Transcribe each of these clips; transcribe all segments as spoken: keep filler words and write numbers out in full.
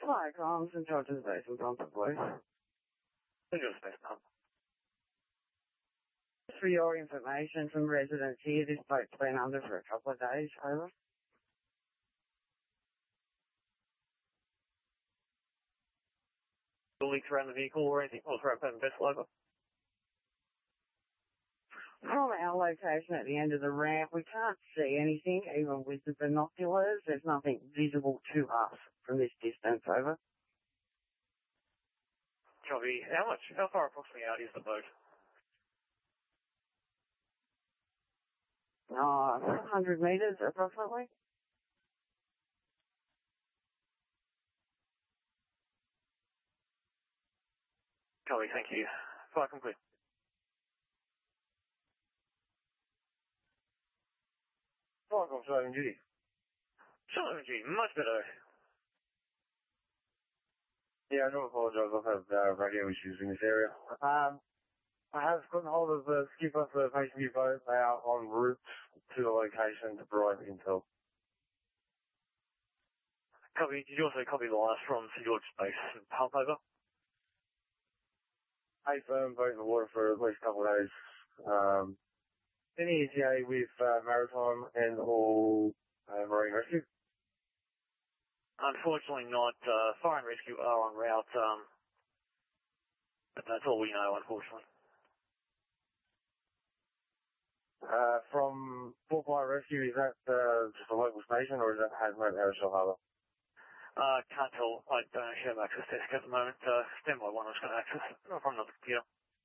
Hi, comms and George's Basin Pump, please. George's Basin Pump. For your information from residents here, this boat's been under for a couple of days, over. The leaks around the vehicle or anything? Or throughout the vessel, over? From our location at the end of the ramp, we can't see anything, even with the binoculars. There's nothing visible to us from this distance, over. Copy. How much, how far approximately out is the boat? Uh, one hundred metres, approximately. Copy, thank you. Flight complete. Flight complete, on duty. Charlie G, much better. Yeah, I do apologise. I've had uh, radio issues in this area. Um, I have gotten hold of the skipper for the Patient boat. They are en route to the location to provide intel. Copy. Did you also copy the last from Saint George's Basin Pump, over? A firm boat in the water for at least a couple of days. Um, any E T A with uh, Maritime and all uh, Marine Rescue? Unfortunately not. Uh, fire and rescue are en route, um, but that's all we know, unfortunately. Uh, from Port Fire Rescue, is that uh, just a local station or is that Hazmat Aerosol Harbour? Uh, can't tell. I don't actually have access to desk at the moment. Uh, standby one was going to access it from another computer.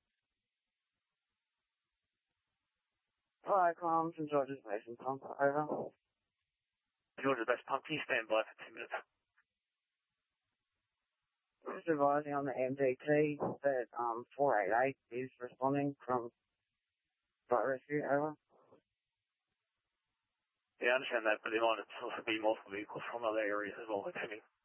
Hi, comms and George's Basin Pump, over. George's Basin Pump, can you stand by for two minutes? Just advising on the M D T that um, four eight eight is responding from Fire Rescue, over. Yeah, I understand that, but there might also be multiple vehicles from other areas as well attending.